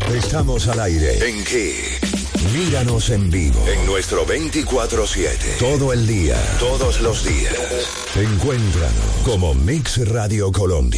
Estamos al aire. ¿En qué? Míranos en vivo. En nuestro 24/7. Todo el día. Todos los días. Encuéntranos como Mix Radio Colombia.